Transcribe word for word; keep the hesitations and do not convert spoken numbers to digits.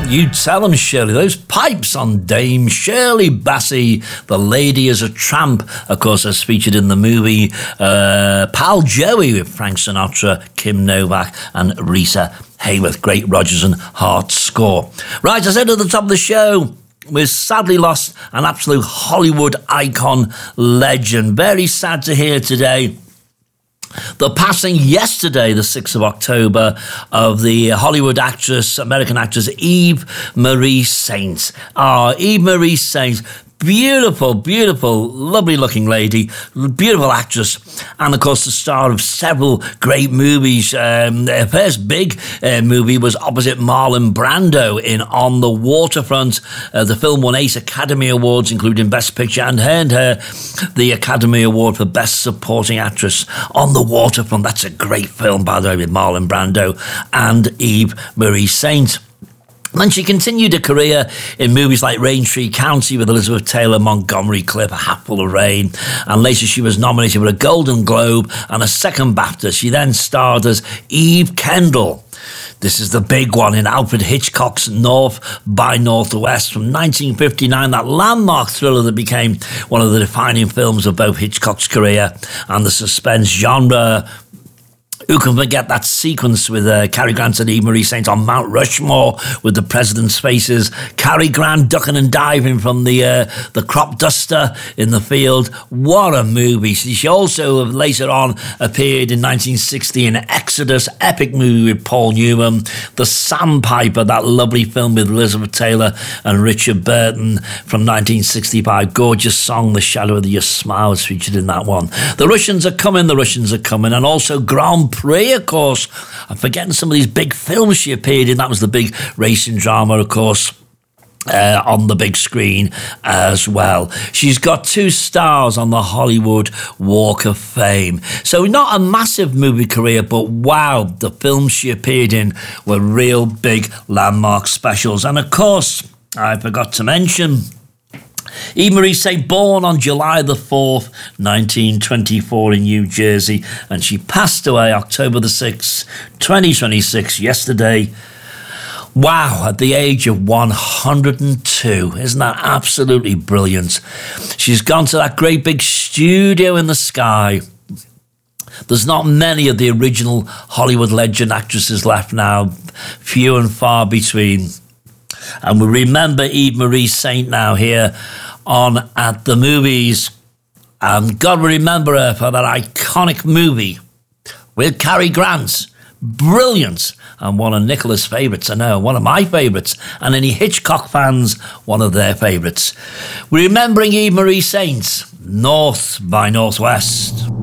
You tell 'em, Shirley. Those pipes on Dame Shirley Bassey. The Lady is a Tramp, of course, as featured in the movie uh, Pal Joey with Frank Sinatra, Kim Novak and Rita Hayworth. Great Rodgers and Hart score. Right, I said at the top of the show, we've sadly lost an absolute Hollywood icon legend. Very sad to hear today the passing yesterday, the sixth of October, of the Hollywood actress, American actress, Eve Marie Saint. Ah, oh, Eve Marie Saint. Beautiful, beautiful, lovely looking lady, beautiful actress, and of course the star of several great movies. Um, her first big uh, movie was opposite Marlon Brando in On the Waterfront. Uh, the film won eight Academy Awards, including Best Picture, and earned her the Academy Award for Best Supporting Actress. On the Waterfront, that's a great film, by the way, with Marlon Brando and Eve Marie Saint. Then she continued her career in movies like Raintree County with Elizabeth Taylor, Montgomery Clip, A Hatful of Rain, and later she was nominated for a Golden Globe and a second BAFTA. She then starred as Eve Kendall. This is the big one in Alfred Hitchcock's North by Northwest from nineteen fifty-nine, that landmark thriller that became one of the defining films of both Hitchcock's career and the suspense genre. Who can forget that sequence with uh, Cary Grant and Eve Marie Saint on Mount Rushmore with the president's faces, Cary Grant ducking and diving from the uh, the crop duster in the field. What a movie. She also later on appeared in nineteen sixty in Exodus, epic movie with Paul Newman, The Sandpiper, that lovely film with Elizabeth Taylor and Richard Burton from nineteen sixty-five. Gorgeous song, The Shadow of Your Smile, was featured in that one. The Russians are coming, the Russians are coming, and also Grand Prix, of course. I'm forgetting some of these big films she appeared in. That was the big racing drama, of course, uh, on the big screen as well. She's got two stars on the Hollywood Walk of Fame. So not a massive movie career, but wow, the films she appeared in were real big landmark specials. And of course, I forgot to mention, Eve Marie Saint, born on July the fourth, nineteen twenty-four in New Jersey, and she passed away October the sixth, twenty twenty-six, yesterday. Wow, at the age of one hundred two. Isn't that absolutely brilliant? She's gone to that great big studio in the sky. There's not many of the original Hollywood legend actresses left now, few and far between. And we remember Eve Marie Saint now here on At the Movies. And God will remember her for that iconic movie with Cary Grant. Brilliant. And one of Nicola's favourites, I know, one of my favourites. And any Hitchcock fans, one of their favourites. We're remembering Eve Marie Saint, North by Northwest.